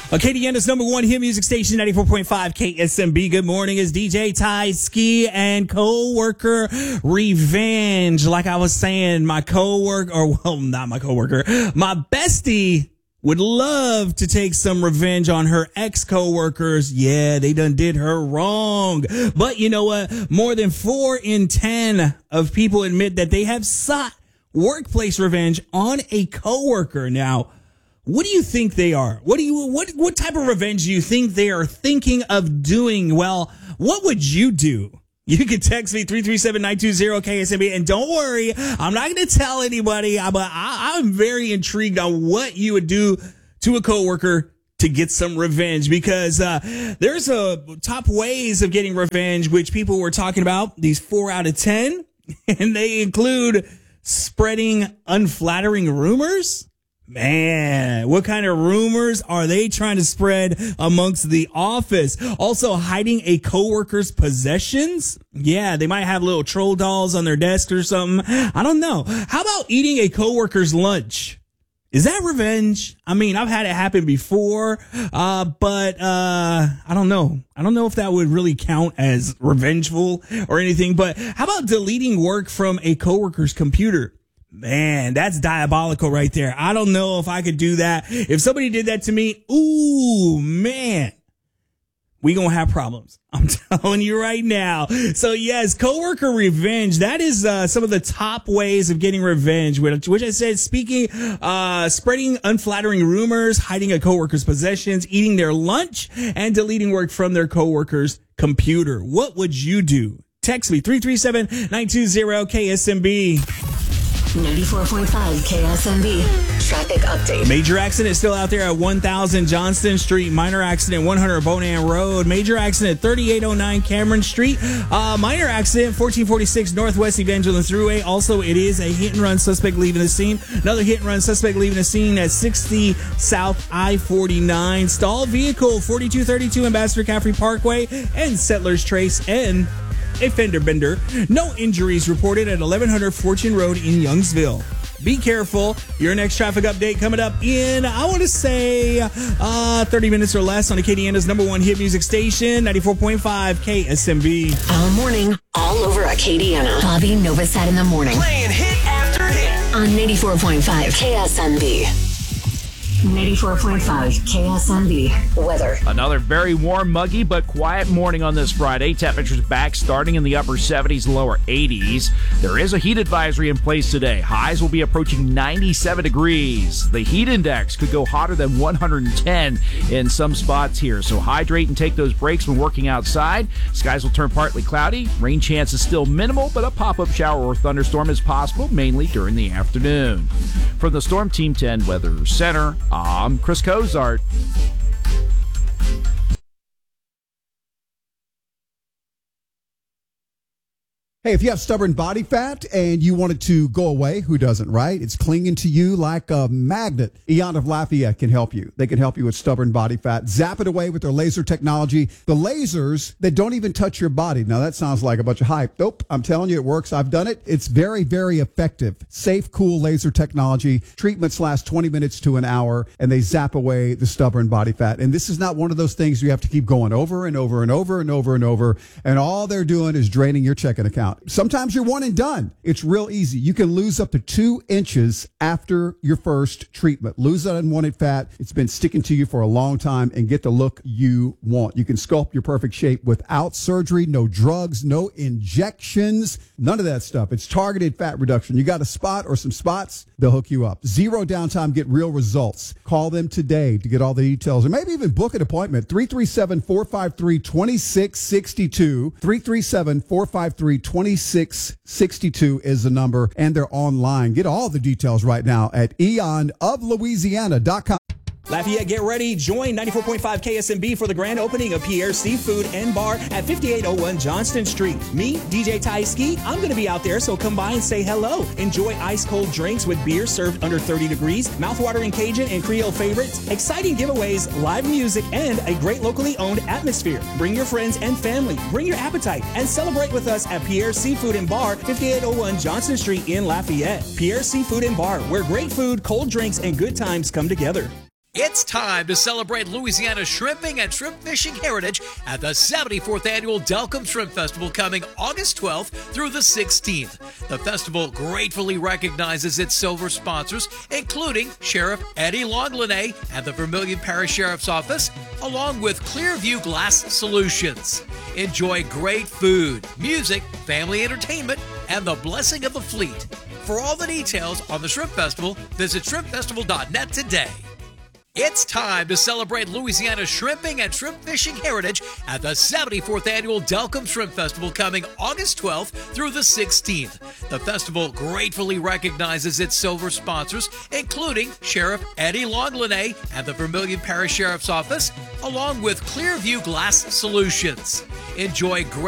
Acadiana's number one hit music station, 94.5 KSMB. Good morning. Is DJ Ty Ski and co-worker revenge. Like I was saying, my co-worker, or well, not my co-worker, my bestie would love to take some revenge on her ex-co-workers. Yeah, they done did her wrong. But you know what? More than 4 in 10 of people admit that they have sought workplace revenge on a co-worker. Now, what do you think they are? What type of revenge do you think they are thinking of doing? Well, what would you do? You can text me 337-920-KSMB. And don't worry, I'm not going to tell anybody, but I'm very intrigued on what you would do to a coworker to get some revenge, because there's a top ways of getting revenge, which people were talking about, these 4 out of 10, and they include spreading unflattering rumors. Man, what kind of rumors are they trying to spread amongst the office? Also, hiding a coworker's possessions. Yeah, they might have little troll dolls on their desk or something. I don't know. How about eating a coworker's lunch? Is that revenge? I mean, I've had it happen before, but I don't know. I don't know if that would really count as revengeful or anything. But how about deleting work from a coworker's computer? Man, that's diabolical right there. I don't know if I could do that. If somebody did that to me, ooh, man, we gonna have problems. I'm telling you right now. So yes, coworker revenge. That is some of the top ways of getting revenge, which I said, spreading unflattering rumors, hiding a coworker's possessions, eating their lunch, and deleting work from their coworker's computer. What would you do? Text me 337-920-KSMB. 94.5 KSMB. Traffic update. Major accident still out there at 1000 Johnston Street. Minor accident 100 Bonan Road. Major accident 3809 Cameron Street. Minor accident 1446 Northwest Evangeline Thruway. Also, it is a hit and run suspect leaving the scene. Another hit and run suspect leaving the scene at 60 South I-49. Stalled vehicle 4232 Ambassador Caffrey Parkway and Settlers Trace and a fender bender. No injuries reported at 1100 Fortune Road in Youngsville. Be careful. Your next traffic update coming up in, I want to say, 30 minutes or less on Acadiana's number one hit music station, 94.5 KSMB. All morning, all over Acadiana. Bobby Novosad in the morning. Playing hit after hit. On 94.5 KSMB. 94.5 KSMB. Weather. Another very warm, muggy, but quiet morning on this Friday. Temperatures back starting in the upper 70s, lower 80s. There is a heat advisory in place today. Highs will be approaching 97 degrees. The heat index could go hotter than 110 in some spots here. So hydrate and take those breaks when working outside. Skies will turn partly cloudy. Rain chance is still minimal, but a pop-up shower or thunderstorm is possible, mainly during the afternoon. From the Storm Team 10 Weather Center, I'm Chris Cozart. Hey, if you have stubborn body fat and you want it to go away, who doesn't, right? It's clinging to you like a magnet. Eon of Lafayette can help you. They can help you with stubborn body fat. Zap it away with their laser technology. The lasers that don't even touch your body. Now, that sounds like a bunch of hype. Nope, I'm telling you, it works. I've done it. It's very, very effective. Safe, cool laser technology. Treatments last 20 minutes to an hour, and they zap away the stubborn body fat. And this is not one of those things you have to keep going over and over and over and over and over. And all they're doing is draining your checking account. Sometimes you're one and done. It's real easy. You can lose up to 2 inches after your first treatment. Lose that unwanted fat. It's been sticking to you for a long time and get the look you want. You can sculpt your perfect shape without surgery, no drugs, no injections, none of that stuff. It's targeted fat reduction. You got a spot or some spots, they'll hook you up. Zero downtime, get real results. Call them today to get all the details or maybe even book an appointment. 337-453-2662. 337-453-2662 is the number, and they're online. Get all the details right now at eonoflouisiana.com. Lafayette, get ready. Join 94.5 KSMB for the grand opening of Pierre's Seafood and Bar at 5801 Johnston Street. Me, DJ Ty Ski, I'm going to be out there, so come by and say hello. Enjoy ice-cold drinks with beer served under 30 degrees, mouth-watering Cajun and Creole favorites, exciting giveaways, live music, and a great locally owned atmosphere. Bring your friends and family. Bring your appetite and celebrate with us at Pierre's Seafood and Bar, 5801 Johnston Street in Lafayette. Pierre's Seafood and Bar, where great food, cold drinks, and good times come together. It's time to celebrate Louisiana's shrimping and shrimp fishing heritage at the 74th Annual Delcombe Shrimp Festival coming August 12th through the 16th. The festival gratefully recognizes its silver sponsors, including Sheriff Eddie Longlinay and the Vermilion Parish Sheriff's Office, along with Clearview Glass Solutions. Enjoy great food, music, family entertainment, and the blessing of the fleet. For all the details on the Shrimp Festival, visit shrimpfestival.net today. It's time to celebrate Louisiana's shrimping and shrimp fishing heritage at the 74th Annual Delcombe Shrimp Festival coming August 12th through the 16th. The festival gratefully recognizes its silver sponsors, including Sheriff Eddie Longlinay and the Vermilion Parish Sheriff's Office, along with Clearview Glass Solutions. Enjoy great